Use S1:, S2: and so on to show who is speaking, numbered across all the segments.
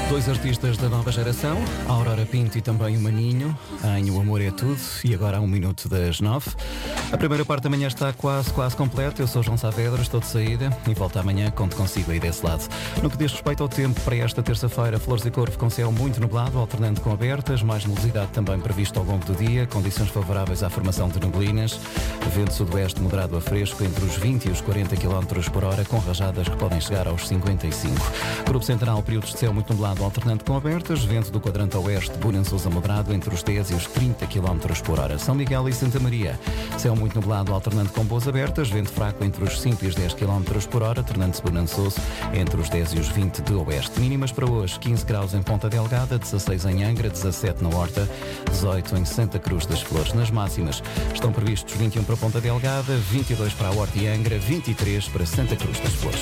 S1: Dois artistas da nova geração, a Aurora Pinto e também o Maninho, em O Amor é Tudo, e agora há 1:09. A primeira parte da manhã está quase completa. Eu sou João Saavedra, estou de saída e volto amanhã, conto consigo aí desse lado. No que diz respeito ao tempo para esta terça-feira, Flores e Corvo com céu muito nublado, alternando com abertas, mais nebulosidade também prevista ao longo do dia, condições favoráveis à formação de neblinas, vento sudoeste moderado a fresco entre os 20 e os 40 km por hora, com rajadas que podem chegar aos 55. Grupo Central, períodos de céu muito nublado, alternando com abertas, vento do quadrante oeste, Bonançosa moderado entre os 10 e os 30 km por hora. São Miguel e Santa Maria, céu muito nublado, alternando com boas abertas, vento fraco entre os 5 e os 10 km por hora, tornando-se bonançoso entre os 10 e os 20 de oeste. Mínimas para hoje, 15 graus em Ponta Delgada, 16 em Angra, 17 na Horta, 18 em Santa Cruz das Flores. Nas máximas estão previstos 21 para Ponta Delgada, 22 para a Horta e Angra, 23 para Santa Cruz das Flores.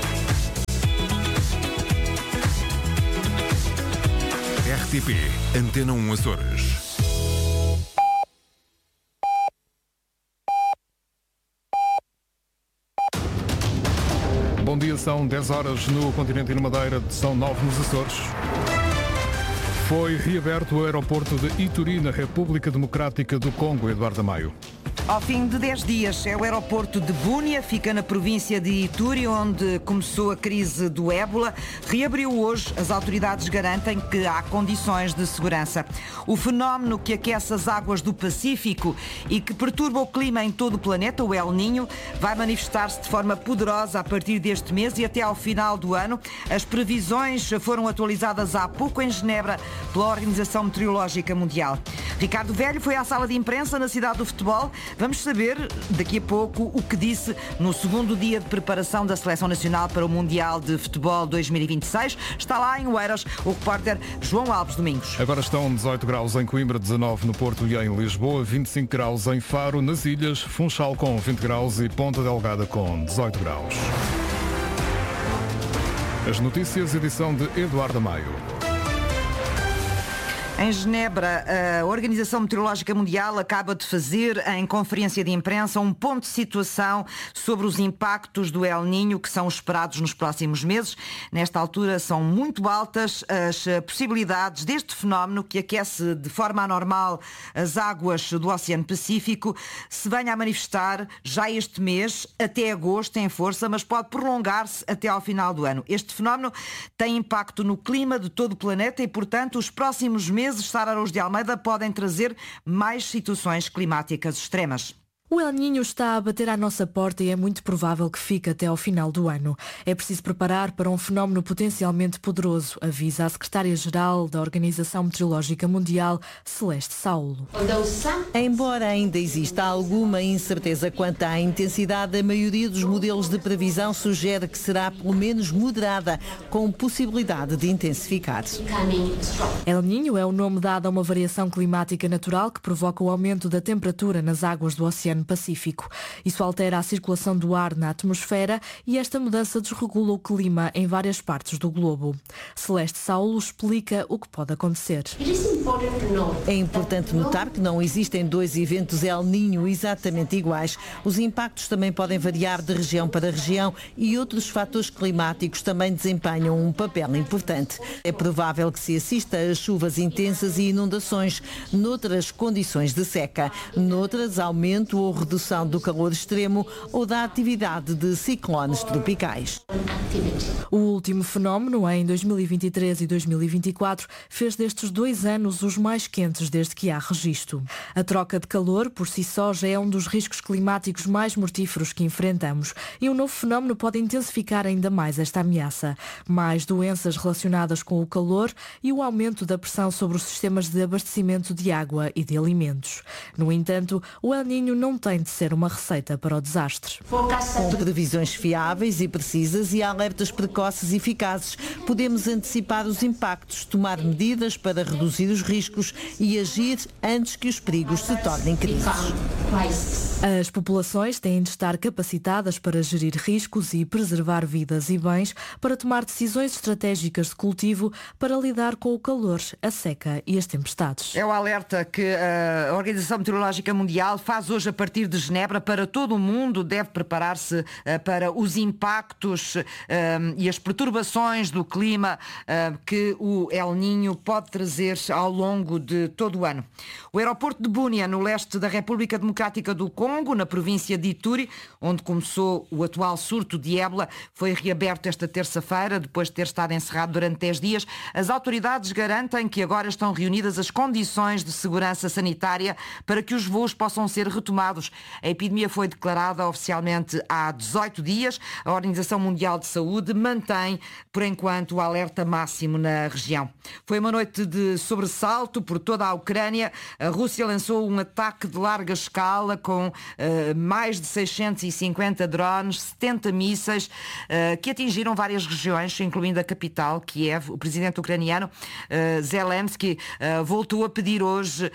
S2: RTP Antena 1 Açores.
S3: Bom dia, são 10 horas no continente e na Madeira, são 9 nos Açores. Foi reaberto o aeroporto de Ituri, na República Democrática do Congo, Eduardo Amaio.
S4: Ao fim de 10 dias, é o aeroporto de Bunia, fica na província de Ituri, onde começou a crise do ébola. Reabriu hoje, as autoridades garantem que há condições de segurança. O fenómeno que aquece as águas do Pacífico e que perturba o clima em todo o planeta, o El Niño, vai manifestar-se de forma poderosa a partir deste mês e até ao final do ano. As previsões foram atualizadas há pouco em Genebra pela Organização Meteorológica Mundial. Ricardo Velho foi à sala de imprensa na Cidade do Futebol. Vamos saber daqui a pouco o que disse no segundo dia de preparação da Seleção Nacional para o Mundial de Futebol 2026. Está lá em Oeiras o repórter João Alves Domingos.
S3: Agora estão 18 graus em Coimbra, 19 no Porto e em Lisboa, 25 graus em Faro, nas Ilhas, Funchal com 20 graus e Ponta Delgada com 18 graus. As notícias, edição de Eduardo Amaio.
S4: Em Genebra, a Organização Meteorológica Mundial acaba de fazer, em conferência de imprensa, um ponto de situação sobre os impactos do El Niño que são esperados nos próximos meses. Nesta altura são muito altas as possibilidades deste fenómeno que aquece de forma anormal as águas do Oceano Pacífico se venha a manifestar já este mês, até agosto, em força, mas pode prolongar-se até ao final do ano. Este fenómeno tem impacto no clima de todo o planeta e, portanto, os próximos meses, Sara Araújo de Almeida, podem trazer mais situações climáticas extremas.
S5: O El Niño está a bater à nossa porta e é muito provável que fique até ao final do ano. É preciso preparar para um fenómeno potencialmente poderoso, avisa a secretária-geral da Organização Meteorológica Mundial, Celeste Saulo.
S6: Embora ainda exista alguma incerteza quanto à intensidade, a maioria dos modelos de previsão sugere que será pelo menos moderada, com possibilidade de intensificar.
S5: El Niño é o nome dado a uma variação climática natural que provoca o aumento da temperatura nas águas do Oceano Pacífico. Isso altera a circulação do ar na atmosfera e esta mudança desregula o clima em várias partes do globo. Celeste Saulo explica o que pode acontecer.
S6: É importante notar que não existem dois eventos El Niño exatamente iguais. Os impactos também podem variar de região para região e outros fatores climáticos também desempenham um papel importante. É provável que se assista a chuvas intensas e inundações, noutras condições de seca, noutras aumento ou redução do calor extremo ou da atividade de ciclones tropicais.
S5: O último fenómeno, em 2023 e 2024, fez destes 2 anos os mais quentes desde que há registro. A troca de calor, por si só, já é um dos riscos climáticos mais mortíferos que enfrentamos e um novo fenómeno pode intensificar ainda mais esta ameaça. Mais doenças relacionadas com o calor e o aumento da pressão sobre os sistemas de abastecimento de água e de alimentos. No entanto, o El Niño não tem de ser uma receita para o desastre.
S6: Com previsões fiáveis e precisas e alertas precoces e eficazes, podemos antecipar os impactos, tomar medidas para reduzir os riscos e agir antes que os perigos se tornem crises.
S5: As populações têm de estar capacitadas para gerir riscos e preservar vidas e bens, para tomar decisões estratégicas de cultivo para lidar com o calor, a seca e as tempestades.
S4: É o alerta que a Organização Meteorológica Mundial faz hoje a partir de Genebra para todo o mundo, deve preparar-se para os impactos e as perturbações do clima que o El Niño pode trazer ao longo de todo o ano. O aeroporto de Bunia, no leste da República Democrática do Congo, na província de Ituri, onde começou o atual surto de ébola, foi reaberto esta terça-feira, depois de ter estado encerrado durante 10 dias. As autoridades garantem que agora estão reunidas as condições de segurança sanitária para que os voos possam ser retomados. A epidemia foi declarada oficialmente há 18 dias. A Organização Mundial de Saúde mantém, por enquanto, o alerta máximo na região. Foi uma noite de sobressalto por toda a Ucrânia. A Rússia lançou um ataque de larga escala com mais de 650 drones, 70 mísseis, que atingiram várias regiões, incluindo a capital, Kiev. O presidente ucraniano, Zelensky, voltou a pedir hoje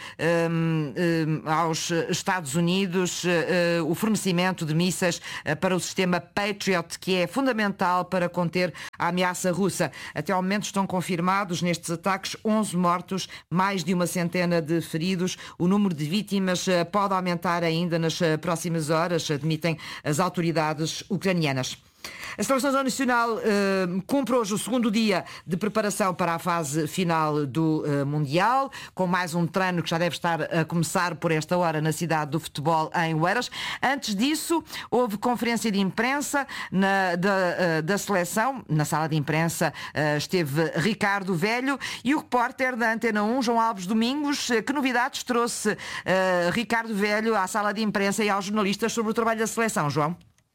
S4: aos Estados Unidos o fornecimento de mísseis para o sistema Patriot, que é fundamental para conter a ameaça russa. Até ao momento estão confirmados nestes ataques 11 mortos, mais de uma centena de feridos. O número de vítimas pode aumentar ainda nas próximas horas, admitem as autoridades ucranianas. A Seleção Nacional cumpre hoje o segundo dia de preparação para a fase final do Mundial, com mais um treino que já deve estar a começar por esta hora na cidade do futebol em Oeiras. Antes disso, houve conferência de imprensa da seleção. Na sala de imprensa esteve Ricardo Velho e o repórter da Antena 1, João Alves Domingos. Que novidades trouxe Ricardo Velho à sala de imprensa e aos jornalistas sobre o trabalho da seleção, João?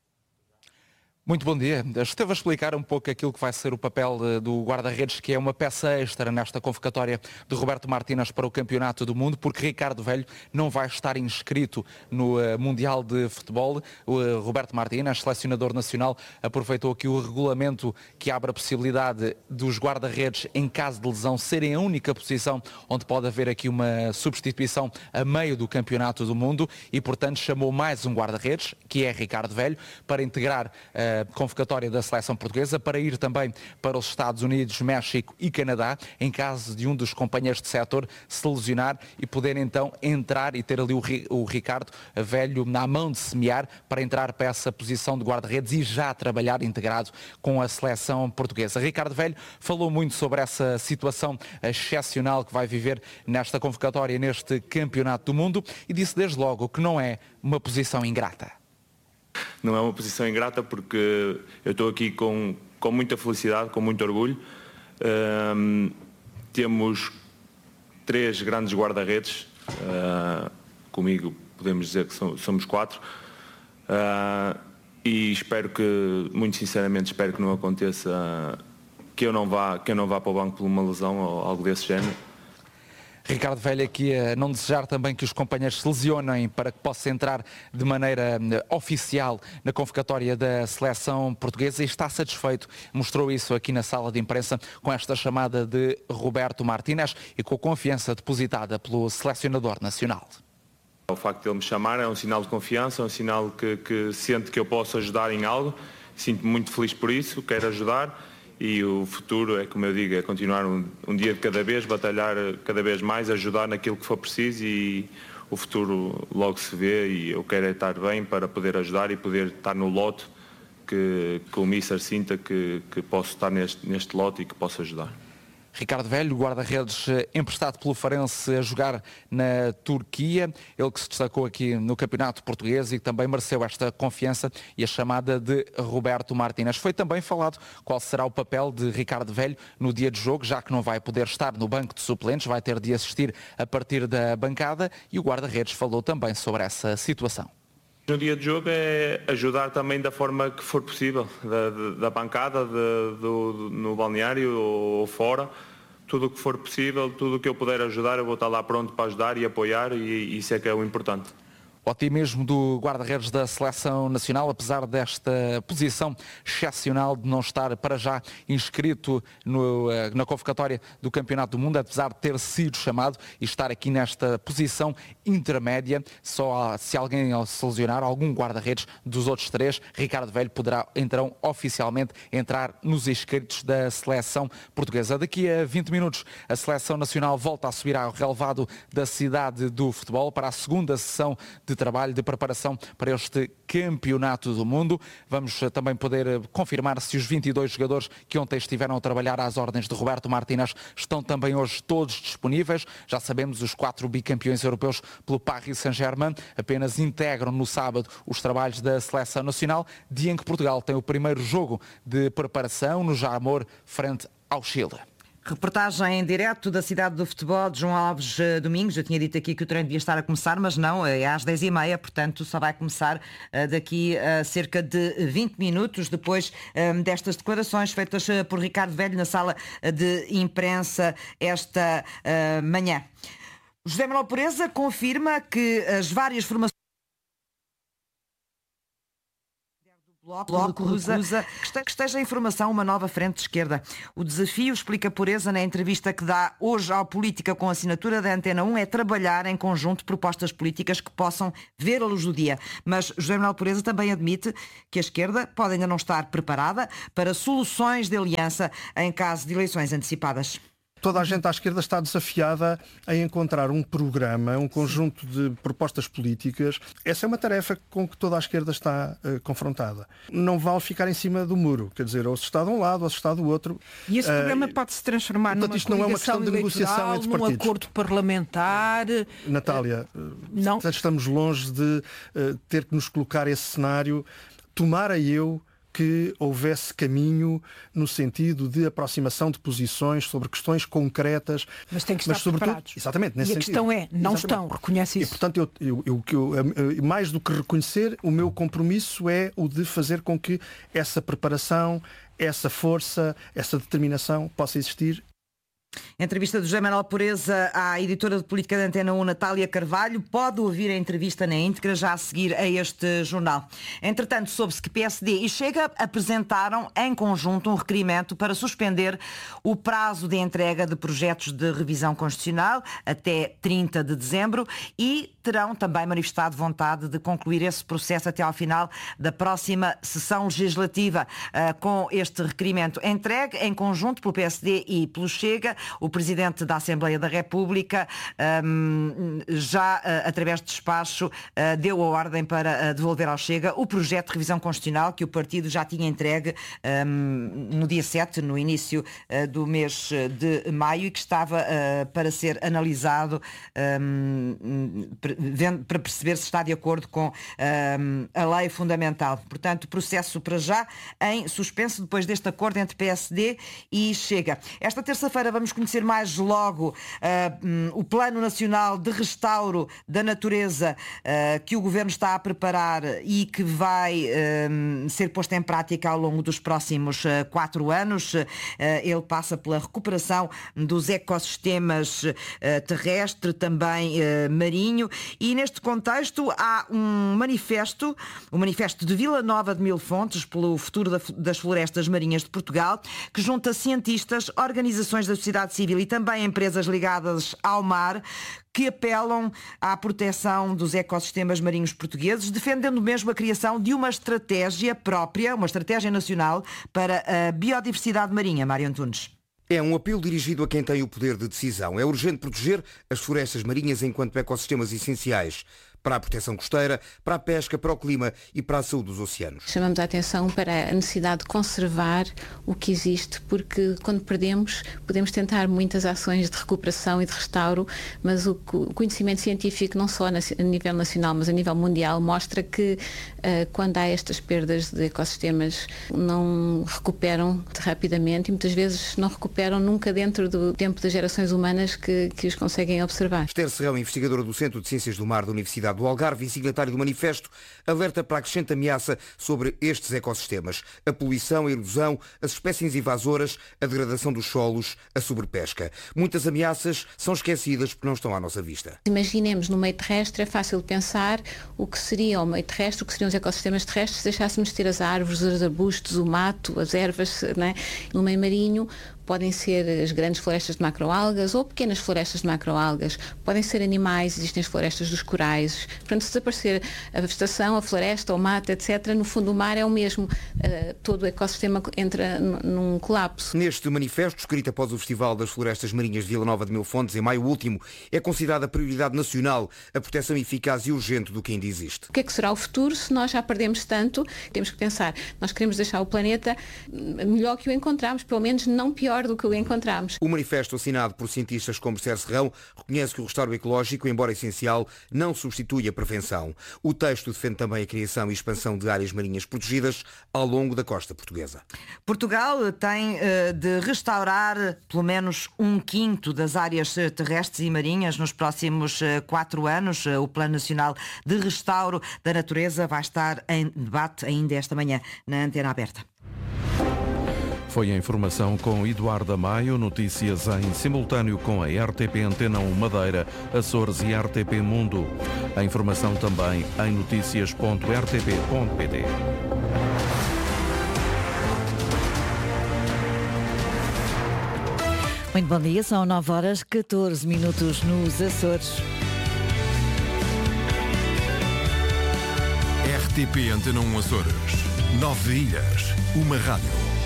S7: Muito bom dia. Esteve a explicar um pouco aquilo que vai ser o papel do guarda-redes, que é uma peça extra nesta convocatória de Roberto Martínez para o Campeonato do Mundo, porque Ricardo Velho não vai estar inscrito no Mundial de Futebol. O Roberto Martínez, selecionador nacional, aproveitou aqui o regulamento que abre a possibilidade dos guarda-redes, em caso de lesão, serem a única posição onde pode haver aqui uma substituição a meio do Campeonato do Mundo e, portanto, chamou mais um guarda-redes, que é Ricardo Velho, para integrar a convocatória da seleção portuguesa, para ir também para os Estados Unidos, México e Canadá, em caso de um dos companheiros de setor se lesionar e poder então entrar e ter ali o Ricardo Velho na mão de semear para entrar para essa posição de guarda-redes e já trabalhar integrado com a seleção portuguesa. Ricardo Velho falou muito sobre essa situação excepcional que vai viver nesta convocatória, neste Campeonato do Mundo, e disse desde logo que não é uma posição ingrata.
S8: Não é uma posição ingrata porque eu estou aqui com muita felicidade, com muito orgulho. Temos 3 grandes guarda-redes, comigo podemos dizer que somos 4, e espero que, muito sinceramente, espero que não aconteça que eu não vá para o banco por uma lesão ou algo desse género.
S7: Ricardo Velho aqui a não desejar também que os companheiros se lesionem para que possa entrar de maneira oficial na convocatória da seleção portuguesa, e está satisfeito, mostrou isso aqui na sala de imprensa com esta chamada de Roberto Martínez e com a confiança depositada pelo selecionador nacional.
S8: O facto de ele me chamar é um sinal de confiança, é um sinal que sente que eu posso ajudar em algo. Sinto-me muito feliz por isso, quero ajudar. E o futuro é, como eu digo, é continuar um dia de cada vez, batalhar cada vez mais, ajudar naquilo que for preciso, e o futuro logo se vê, e eu quero estar bem para poder ajudar e poder estar no lote que o Mister sinta que posso estar neste lote e que posso ajudar.
S7: Ricardo Velho, guarda-redes emprestado pelo Farense a jogar na Turquia, ele que se destacou aqui no Campeonato Português e que também mereceu esta confiança e a chamada de Roberto Martínez. Foi também falado qual será o papel de Ricardo Velho no dia de jogo, já que não vai poder estar no banco de suplentes, vai ter de assistir a partir da bancada, e o guarda-redes falou também sobre essa situação.
S8: No dia de jogo é ajudar também da forma que for possível, da bancada, no balneário ou fora, tudo o que for possível, tudo o que eu puder ajudar, eu vou estar lá pronto para ajudar e apoiar, e isso é que é o importante.
S7: O otimismo do guarda-redes da Seleção Nacional, apesar desta posição excepcional de não estar para já inscrito na convocatória do Campeonato do Mundo, apesar de ter sido chamado e estar aqui nesta posição intermédia. Só se alguém se lesionar, algum guarda-redes dos outros 3, Ricardo Velho poderá então oficialmente entrar nos inscritos da Seleção Portuguesa. Daqui a 20 minutos a Seleção Nacional volta a subir ao relevado da cidade do futebol para a segunda sessão de de trabalho, de preparação para este Campeonato do Mundo. Vamos também poder confirmar se os 22 jogadores que ontem estiveram a trabalhar às ordens de Roberto Martínez estão também hoje todos disponíveis. Já sabemos, os 4 bicampeões europeus pelo Paris Saint-Germain apenas integram no sábado os trabalhos da Seleção Nacional, dia em que Portugal tem o primeiro jogo de preparação no Jamor frente ao Chile.
S4: Reportagem em direto da cidade do futebol de João Alves Domingos. Eu tinha dito aqui que o treino devia estar a começar, mas não, é às 10h30, portanto só vai começar daqui a cerca de 20 minutos, depois destas declarações feitas por Ricardo Velho na sala de imprensa esta manhã. José Manuel Pureza confirma que as várias formações Bloco recusa que esteja em formação uma nova frente de esquerda. O desafio, explica Pureza na entrevista que dá hoje ao Política com assinatura da Antena 1, é trabalhar em conjunto propostas políticas que possam ver a luz do dia. Mas José Manuel Pureza também admite que a esquerda pode ainda não estar preparada para soluções de aliança em caso de eleições antecipadas.
S9: Toda a gente à esquerda está desafiada a encontrar um programa, um conjunto de propostas políticas. Essa é uma tarefa com que toda a esquerda está confrontada. Não vale ficar em cima do muro, quer dizer, ou se está de um lado ou se está do outro.
S10: E esse programa pode-se transformar numa
S9: isto não é uma questão de negociação entre partidos.
S10: Num acordo parlamentar?
S9: Natália,
S10: não.
S9: Estamos longe de ter que nos colocar esse cenário. Tomara eu que houvesse caminho no sentido de aproximação de posições sobre questões concretas.
S10: Mas tem que estar preparados.
S9: Exatamente, nesse sentido.
S10: E a questão é, não estão, reconhece isso.
S9: E, portanto, mais do que reconhecer, o meu compromisso é o de fazer com que essa preparação, essa força, essa determinação possa existir.
S4: Entrevista do José Manuel Pureza à editora de política da Antena 1, Natália Carvalho. Pode ouvir a entrevista na íntegra já a seguir a este jornal. Entretanto, soube-se que PSD e Chega apresentaram em conjunto um requerimento para suspender o prazo de entrega de projetos de revisão constitucional até 30 de dezembro e terão também manifestado vontade de concluir esse processo até ao final da próxima sessão legislativa. Com este requerimento entregue em conjunto pelo PSD e pelo Chega, o Presidente da Assembleia da República já, através de despacho, deu a ordem para devolver ao Chega o projeto de revisão constitucional que o partido já tinha entregue no dia 7, no início do mês de maio, e que estava para ser analisado para perceber se está de acordo com a lei fundamental. Portanto, o processo para já em suspenso depois deste acordo entre PSD e Chega. Esta terça-feira vamos conhecer mais logo o Plano Nacional de Restauro da Natureza que o Governo está a preparar e que vai ser posto em prática ao longo dos próximos 4 anos. Ele passa pela recuperação dos ecossistemas terrestre, também marinho, e neste contexto há um manifesto, o Manifesto de Vila Nova de Mil Fontes pelo futuro das florestas marinhas de Portugal, que junta cientistas, organizações da sociedade civil e também empresas ligadas ao mar, que apelam à proteção dos ecossistemas marinhos portugueses, defendendo mesmo a criação de uma estratégia própria, uma estratégia nacional para a biodiversidade marinha. Mário Antunes.
S11: É um apelo dirigido a quem tem o poder de decisão. É urgente proteger as florestas marinhas enquanto ecossistemas essenciais para a proteção costeira, para a pesca, para o clima e para a saúde dos oceanos.
S12: Chamamos a atenção para a necessidade de conservar o que existe, porque quando perdemos, podemos tentar muitas ações de recuperação e de restauro, mas o conhecimento científico, não só a nível nacional, mas a nível mundial, mostra que quando há estas perdas de ecossistemas, não recuperam rapidamente e muitas vezes não recuperam nunca dentro do tempo das gerações humanas que os conseguem observar.
S11: Esther Serrão, investigadora do Centro de Ciências do Mar da Universidade do Algarve e signatário do manifesto, alerta para a crescente ameaça sobre estes ecossistemas. A poluição, a erosão, as espécies invasoras, a degradação dos solos, a sobrepesca. Muitas ameaças são esquecidas porque não estão à nossa vista.
S12: Imaginemos no meio terrestre, é fácil pensar o que seria o meio terrestre, o que seriam os ecossistemas terrestres se deixássemos ter as árvores, os arbustos, o mato, as ervas, né? No meio marinho podem ser as grandes florestas de macroalgas ou pequenas florestas de macroalgas, podem ser animais, existem as florestas dos corais. Portanto, se desaparecer a vegetação, a floresta, o mato, etc., no fundo o mar é o mesmo. Todo o ecossistema entra num colapso.
S11: Neste manifesto, escrito após o Festival das Florestas Marinhas de Vila Nova de Mil Fontes, em maio último, é considerada prioridade nacional a proteção eficaz e urgente do que ainda existe.
S12: O que é que será o futuro se nós já perdemos tanto? Temos que pensar, nós queremos deixar o planeta melhor que o encontramos, pelo menos não pior do que o encontramos.
S11: O manifesto assinado por cientistas como Sérgio Serrão reconhece que o restauro ecológico, embora essencial, não substitui a prevenção. O texto defende também a criação e expansão de áreas marinhas protegidas ao longo da costa portuguesa.
S4: Portugal tem de restaurar pelo menos 1/5 das áreas terrestres e marinhas nos próximos 4 anos. O Plano Nacional de Restauro da Natureza vai estar em debate ainda esta manhã na Antena Aberta.
S2: Foi a informação com Eduardo Maio, notícias em simultâneo com a RTP Antena 1 Madeira, Açores e RTP Mundo. A informação também em noticias.rtp.pt.
S13: Muito bom dia, são 9h14 nos Açores.
S2: RTP Antena 1 Açores. 9 ilhas, uma rádio.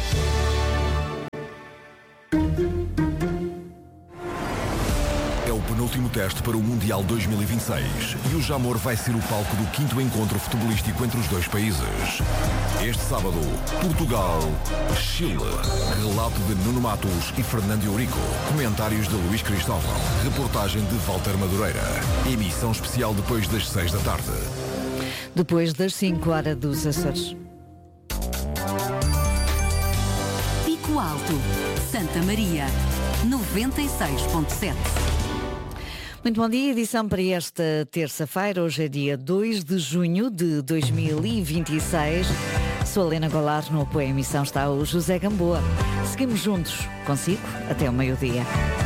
S2: É o penúltimo teste para o Mundial 2026 e o Jamor vai ser o palco do 5º encontro futebolístico entre os dois países. Este sábado, Portugal-Chile. Relato de Nuno Matos e Fernando Eurico. Comentários de Luís Cristóvão. Reportagem de Walter Madureira. Emissão especial depois das 6 da tarde.
S13: Depois das 5 horas dos Açores.
S14: Pico Alto, Santa Maria, 96.7.
S13: Muito bom dia, edição para esta terça-feira. Hoje é dia 2 de junho de 2026. Sou a Helena Goulart, no apoio à emissão está o José Gamboa. Seguimos juntos, consigo, até o meio-dia.